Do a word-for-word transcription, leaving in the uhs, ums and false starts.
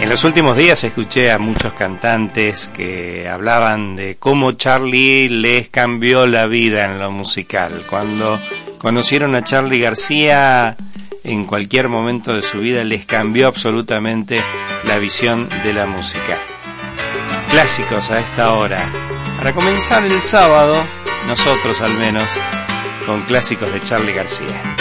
En los últimos días escuché a muchos cantantes que hablaban de cómo Charly les cambió la vida en lo musical. Cuando conocieron a Charly García, en cualquier momento de su vida les cambió absolutamente la visión de la música. Clásicos a esta hora. Para comenzar el sábado, nosotros al menos, con clásicos de Charly García.